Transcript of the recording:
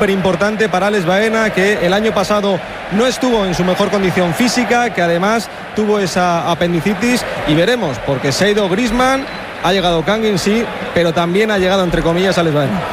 súper importante para Alex Baena, que el año pasado no estuvo en su mejor condición física, que además tuvo esa apendicitis, y veremos, porque se ha ido Griezmann, ha llegado Kangin, sí, pero también ha llegado, entre comillas, Alex Baena.